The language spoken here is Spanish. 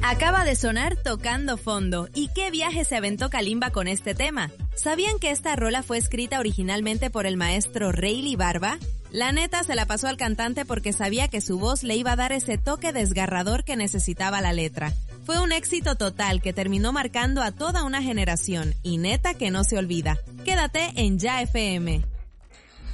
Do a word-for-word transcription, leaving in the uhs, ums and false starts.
Acaba de sonar Tocando Fondo. ¿Y qué viaje se aventó Kalimba con este tema? ¿Sabían que esta rola fue escrita originalmente por el maestro Rayleigh Barba? La neta se la pasó al cantante porque sabía que su voz le iba a dar ese toque desgarrador que necesitaba la letra. Fue un éxito total que terminó marcando a toda una generación y neta que no se olvida. Quédate en Ya F M.